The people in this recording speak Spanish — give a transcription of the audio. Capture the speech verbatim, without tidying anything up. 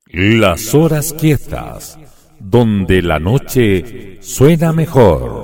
Las horas quietas, donde la noche suena mejor.